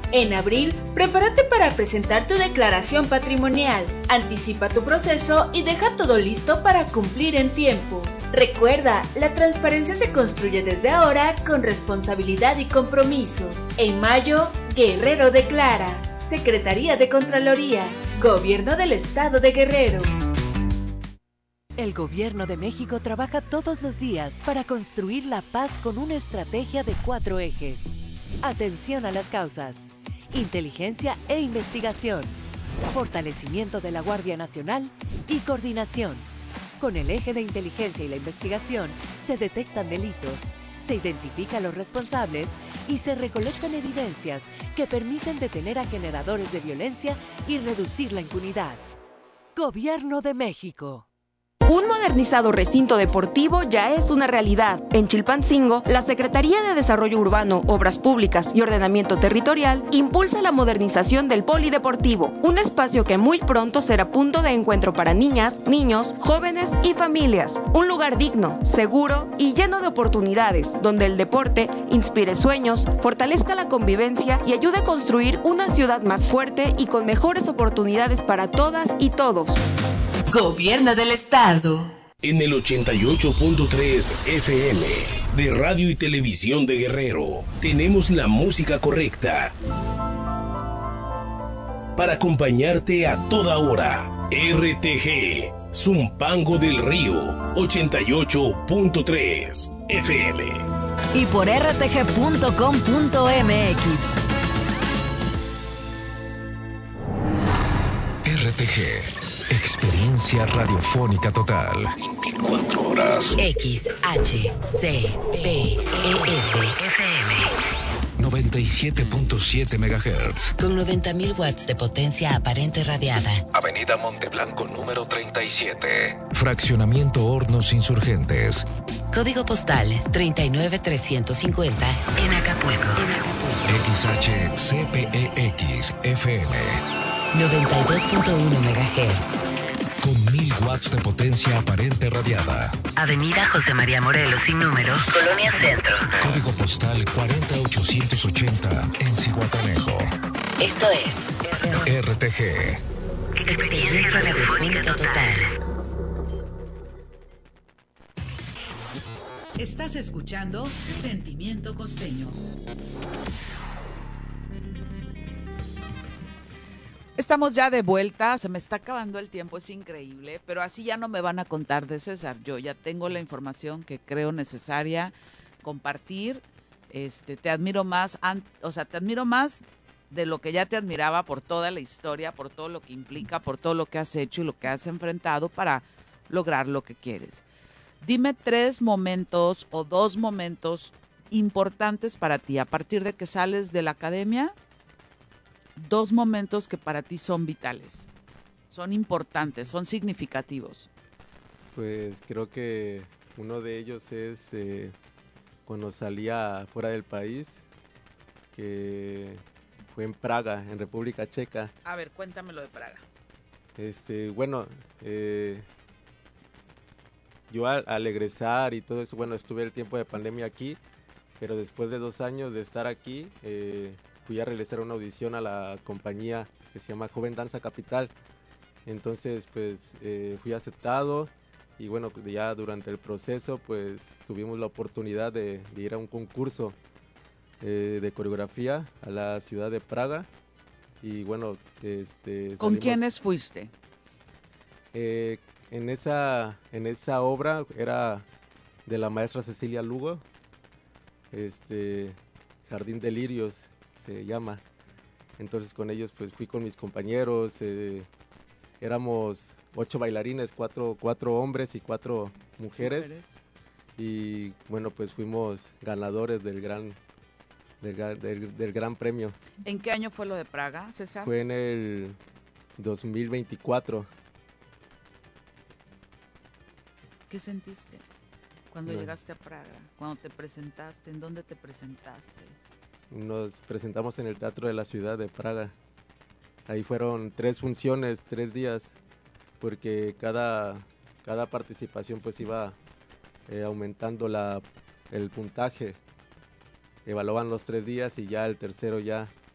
En abril, prepárate para presentar tu declaración patrimonial. Anticipa tu proceso y deja todo listo para cumplir en tiempo. Recuerda, la transparencia se construye desde ahora con responsabilidad y compromiso. En mayo, Guerrero declara. Secretaría de Contraloría, Gobierno del Estado de Guerrero. El Gobierno de México trabaja todos los días para construir la paz con una estrategia de 4 ejes. Atención a las causas, inteligencia e investigación, fortalecimiento de la Guardia Nacional y coordinación. Con el eje de inteligencia y la investigación se detectan delitos, se identifican los responsables y se recolectan evidencias que permiten detener a generadores de violencia y reducir la impunidad. Gobierno de México. Un modernizado recinto deportivo ya es una realidad. En Chilpancingo, la Secretaría de Desarrollo Urbano, Obras Públicas y Ordenamiento Territorial impulsa la modernización del polideportivo, un espacio que muy pronto será punto de encuentro para niñas, niños, jóvenes y familias. Un lugar digno, seguro y lleno de oportunidades, donde el deporte inspire sueños, fortalezca la convivencia y ayude a construir una ciudad más fuerte y con mejores oportunidades para todas y todos. Gobierno del Estado. En el 88.3 FM de Radio y Televisión de Guerrero tenemos la música correcta para acompañarte a toda hora. RTG, Zumpango del Río, 88.3 FM. Y por rtg.com.mx. RTG, experiencia radiofónica total. 24 horas. XHCPES-FM 97.7 MHz. con 90,000 watts de potencia aparente radiada. Avenida Monteblanco número 37. Fraccionamiento Hornos Insurgentes. Código postal 39350 en Acapulco. XHCPEX-FM 92.1 MHz. con 1000 watts de potencia aparente radiada. Avenida José María Morelos sin número, Colonia Centro. Código postal 40880 en Zihuatanejo. Esto es RTG. Experiencia radiofónica total. Estás escuchando Sentimiento Costeño. Estamos ya de vuelta, se me está acabando el tiempo, es increíble, pero así ya no me van a contar de César. Yo ya tengo la información que creo necesaria compartir. Te admiro más, te admiro más de lo que ya te admiraba por toda la historia, por todo lo que implica, por todo lo que has hecho y lo que has enfrentado para lograr lo que quieres. Dime 3 momentos o 2 momentos importantes para ti a partir de que sales de la academia. 2 momentos que para ti son vitales, son importantes, son significativos. Pues creo que uno de ellos es cuando salía fuera del país, que fue en Praga, en República Checa. A ver, cuéntamelo de Praga. Yo al egresar y todo eso, estuve el tiempo de pandemia aquí, pero después de 2 años de estar aquí, fui a realizar una audición a la compañía que se llama Joven Danza Capital. Entonces, fui aceptado y ya durante el proceso, pues tuvimos la oportunidad de ir a un concurso de coreografía a la ciudad de Praga. Y ¿Con quiénes fuiste? En esa obra era de la maestra Cecilia Lugo, Jardín de Lirios se llama. Entonces con ellos pues fui con mis compañeros, éramos 8 bailarines, 4 hombres y 4 mujeres. Y pues fuimos ganadores del gran premio. ¿En qué año fue lo de Praga, César? Fue en el 2024. ¿Qué sentiste cuando llegaste a Praga? Cuando te presentaste, ¿en dónde te presentaste? Nos presentamos en el Teatro de la Ciudad de Praga. Ahí fueron 3 funciones, 3 días, porque cada participación pues iba aumentando el puntaje. Evaluaban los 3 días y ya el tercero ya